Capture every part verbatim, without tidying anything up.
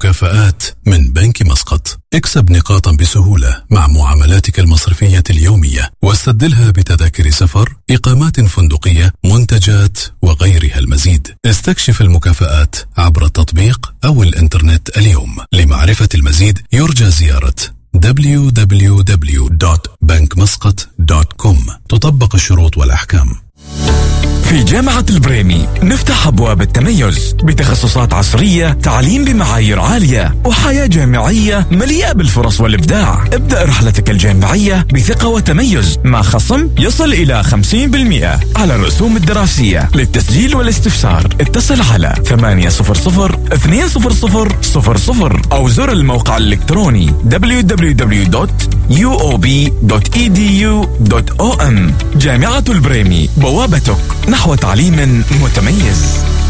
المكافآت من بنك مسقط. اكسب نقاطا بسهولة مع معاملاتك المصرفية اليومية، واستبدلها بتذاكر سفر، إقامات فندقية، منتجات وغيرها المزيد. استكشف المكافآت عبر التطبيق أو الإنترنت اليوم. لمعرفة المزيد يرجى زيارة دبليو دبليو دبليو دوت بنك مسقط دوت كوم. تطبق الشروط والأحكام. في جامعة البريمي نفتح أبواب التميز بتخصصات عصرية، تعليم بمعايير عالية، وحياة جامعية مليئة بالفرص والإبداع. ابدأ رحلتك الجامعية بثقة وتميز مع خصم يصل إلى خمسين بالمئة على الرسوم الدراسية. للتسجيل والاستفسار اتصل على ثمانية صفر صفر اثنين صفر صفر صفر صفر أو زر الموقع الإلكتروني دبليو دبليو دبليو دوت يو أو بي دوت إي دي يو دوت أو إم. جامعة البريمي، بوابتك نحو تعليم متميز.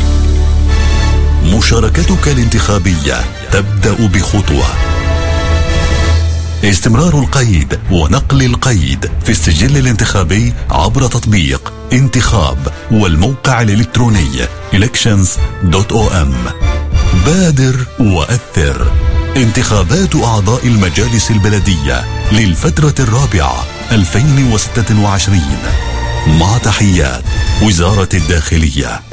مشاركتك الانتخابية تبدأ بخطوة. استمرار القيد ونقل القيد في السجل الانتخابي عبر تطبيق انتخاب والموقع الإلكتروني elections دوت أو إم. بادر وأثر. انتخابات أعضاء المجالس البلدية للفترة الرابعة ألفين وستة وعشرين. مع تحيات وزارة الداخلية.